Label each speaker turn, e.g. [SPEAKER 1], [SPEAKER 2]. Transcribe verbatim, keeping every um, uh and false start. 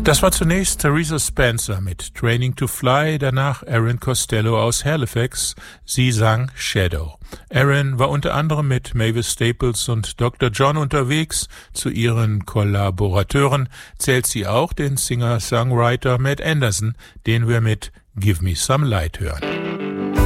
[SPEAKER 1] Das war zunächst Theresa Spencer mit Training to Fly, danach Erin Costello aus Halifax. Sie sang Shadow. Erin war unter anderem mit Mavis Staples und Doktor John unterwegs. Zu ihren Kollaborateuren zählt sie auch den Singer-Songwriter Matt Anderson, den wir mit Give Me Some Light hören.